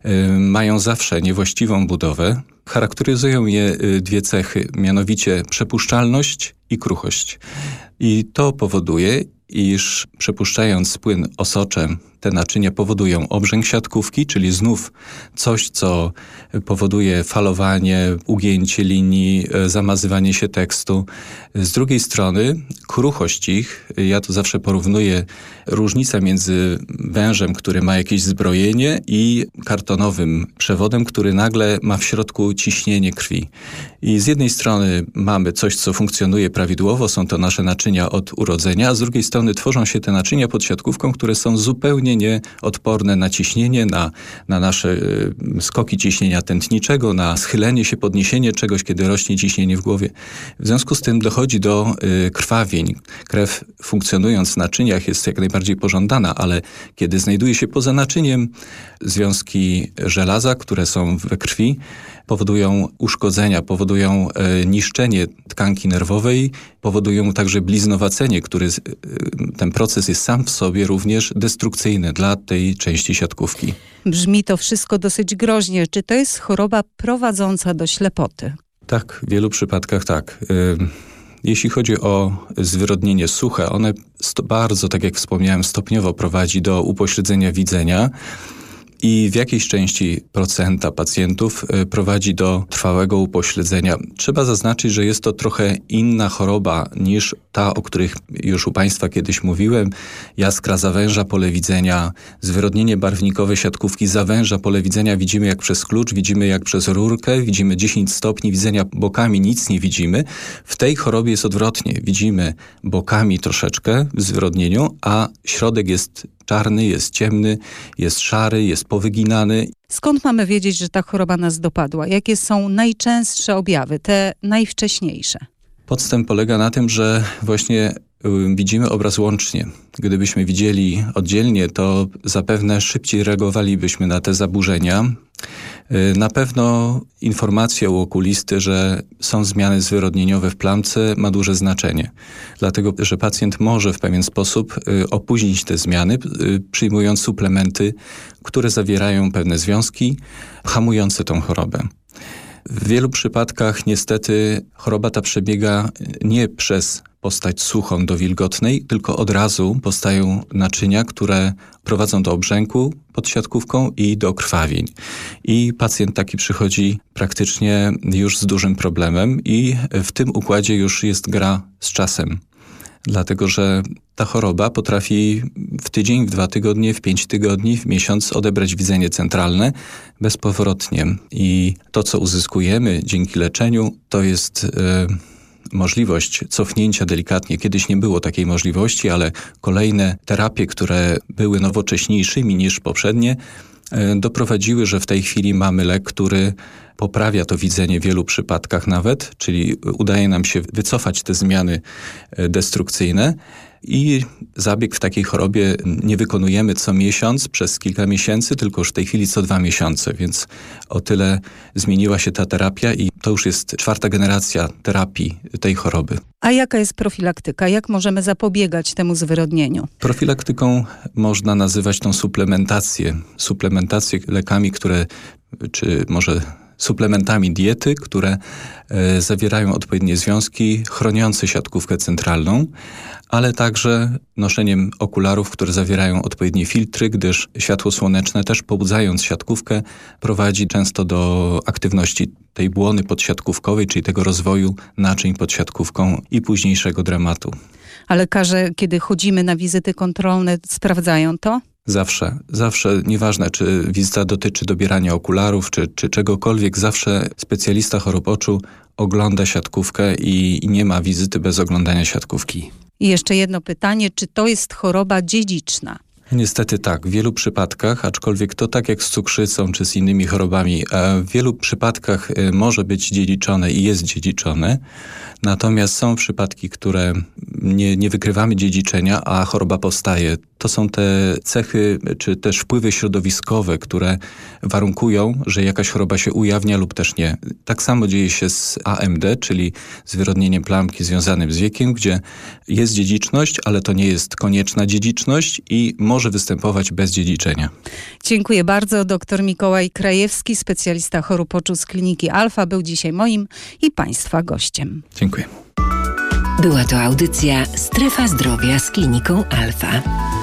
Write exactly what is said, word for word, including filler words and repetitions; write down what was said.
mają zawsze niewłaściwą budowę. Charakteryzują je dwie cechy, mianowicie przepuszczalność i kruchość. I to powoduje, iż przepuszczając płyn osoczem, te naczynia powodują obrzęk siatkówki, czyli znów coś, co powoduje falowanie, ugięcie linii, zamazywanie się tekstu. Z drugiej strony kruchość ich, ja to zawsze porównuję, różnica między wężem, który ma jakieś zbrojenie, i kartonowym przewodem, który nagle ma w środku ciśnienie krwi. I z jednej strony mamy coś, co funkcjonuje prawidłowo, są to nasze naczynia od urodzenia, a z drugiej strony tworzą się te naczynia pod siatkówką, które są zupełnie nieodporne na ciśnienie, na, na nasze y, skoki ciśnienia tętniczego, na schylenie się, podniesienie czegoś, kiedy rośnie ciśnienie w głowie. W związku z tym dochodzi do y, krwawień. Krew, funkcjonując w naczyniach, jest jak najbardziej pożądana, ale kiedy znajduje się poza naczyniem, związki żelaza, które są we krwi, powodują uszkodzenia, powodują e, niszczenie tkanki nerwowej, powodują także bliznowacenie, który e, ten proces jest sam w sobie również destrukcyjny dla tej części siatkówki. Brzmi to wszystko dosyć groźnie. Czy to jest choroba prowadząca do ślepoty? Tak, w wielu przypadkach tak. E, Jeśli chodzi o zwyrodnienie suche, one sto, bardzo, tak jak wspomniałem, stopniowo prowadzi do upośledzenia widzenia. I w jakiejś części procenta pacjentów prowadzi do trwałego upośledzenia. Trzeba zaznaczyć, że jest to trochę inna choroba niż ta, o których już u Państwa kiedyś mówiłem. Jaskra zawęża pole widzenia, zwyrodnienie barwnikowe siatkówki zawęża pole widzenia. Widzimy jak przez klucz, widzimy jak przez rurkę, widzimy dziesięć stopni widzenia, bokami nic nie widzimy. W tej chorobie jest odwrotnie. Widzimy bokami troszeczkę w zwyrodnieniu, a środek jest czarny, jest ciemny, jest szary, jest powyginany. Skąd mamy wiedzieć, że ta choroba nas dopadła? Jakie są najczęstsze objawy, te najwcześniejsze? Podstęp polega na tym, że właśnie widzimy obraz łącznie. Gdybyśmy widzieli oddzielnie, to zapewne szybciej reagowalibyśmy na te zaburzenia. Na pewno informacja u okulisty, że są zmiany zwyrodnieniowe w plamce, ma duże znaczenie. Dlatego, że pacjent może w pewien sposób opóźnić te zmiany, przyjmując suplementy, które zawierają pewne związki hamujące tą chorobę. W wielu przypadkach niestety choroba ta przebiega nie przez postać suchą do wilgotnej, tylko od razu powstają naczynia, które prowadzą do obrzęku pod siatkówką i do krwawień. I pacjent taki przychodzi praktycznie już z dużym problemem i w tym układzie już jest gra z czasem. Dlatego, że ta choroba potrafi w tydzień, w dwa tygodnie, w pięć tygodni, w miesiąc odebrać widzenie centralne bezpowrotnie. I to, co uzyskujemy dzięki leczeniu, to jest y, możliwość cofnięcia delikatnie. Kiedyś nie było takiej możliwości, ale kolejne terapie, które były nowocześniejszymi niż poprzednie, y, doprowadziły, że w tej chwili mamy lek, który poprawia to widzenie w wielu przypadkach nawet, czyli udaje nam się wycofać te zmiany destrukcyjne i zabieg w takiej chorobie nie wykonujemy co miesiąc przez kilka miesięcy, tylko już w tej chwili co dwa miesiące, więc o tyle zmieniła się ta terapia i to już jest czwarta generacja terapii tej choroby. A jaka jest profilaktyka? Jak możemy zapobiegać temu zwyrodnieniu? Profilaktyką można nazywać tą suplementację. Suplementację lekami, które, czy może suplementami diety, które e, zawierają odpowiednie związki chroniące siatkówkę centralną, ale także noszeniem okularów, które zawierają odpowiednie filtry, gdyż światło słoneczne też pobudzając siatkówkę prowadzi często do aktywności tej błony podsiatkówkowej, czyli tego rozwoju naczyń pod siatkówką i późniejszego dramatu. A lekarze, kiedy chodzimy na wizyty kontrolne, sprawdzają to? Zawsze, zawsze, nieważne czy wizyta dotyczy dobierania okularów, czy, czy czegokolwiek, zawsze specjalista chorób oczu ogląda siatkówkę i, i nie ma wizyty bez oglądania siatkówki. I jeszcze jedno pytanie, czy to jest choroba dziedziczna? Niestety tak, w wielu przypadkach, aczkolwiek to tak jak z cukrzycą czy z innymi chorobami, w wielu przypadkach może być dziedziczone i jest dziedziczone, natomiast są przypadki, które nie, nie wykrywamy dziedziczenia, a choroba powstaje. to są te cechy, czy też wpływy środowiskowe, które warunkują, że jakaś choroba się ujawnia lub też nie. Tak samo dzieje się z A M D, czyli zwyrodnieniem plamki związanym z wiekiem, gdzie jest dziedziczność, ale to nie jest konieczna dziedziczność i może występować bez dziedziczenia. Dziękuję bardzo. Doktor Mikołaj Krajewski, specjalista chorób oczu z Kliniki Alfa, był dzisiaj moim i Państwa gościem. Dziękuję. Była to audycja Strefa Zdrowia z Kliniką Alfa.